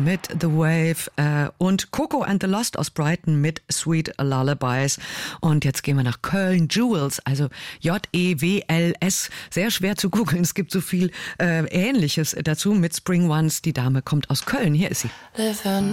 mit The Wave und Coco and the Lost aus Brighton mit Sweet Lullabies. Und jetzt gehen wir nach Köln. Jewels, also Jewls, sehr schwer zu googeln. Es gibt so viel Ähnliches dazu mit Spring Ones. Die Dame kommt aus Köln. Hier ist sie.